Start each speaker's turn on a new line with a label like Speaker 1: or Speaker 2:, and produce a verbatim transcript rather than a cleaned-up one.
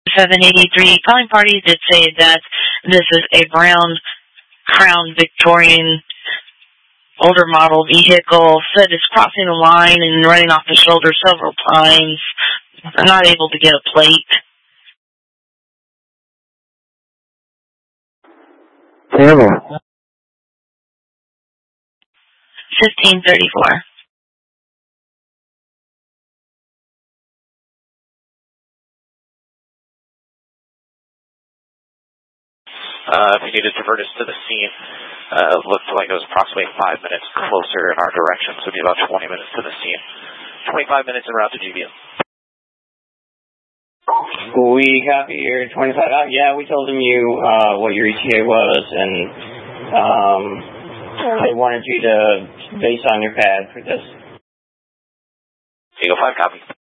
Speaker 1: seven eighty-three, calling party did say that this is a brown Crown Victorian older model vehicle, said it's crossing the line and running off the shoulder several times. I'm not able to get a plate.
Speaker 2: Terrible.
Speaker 1: fifteen thirty-four.
Speaker 3: Uh, if you needed to divert us to the scene, uh, it looked like it was approximately five minutes closer in our direction, so it would be about twenty minutes to the scene. twenty-five minutes en route to G B M.
Speaker 4: We copy your twenty-five. Uh, yeah, we told them you uh, what your E T A was, and um, they wanted you to base on your pad for this.
Speaker 3: Eagle five, copy.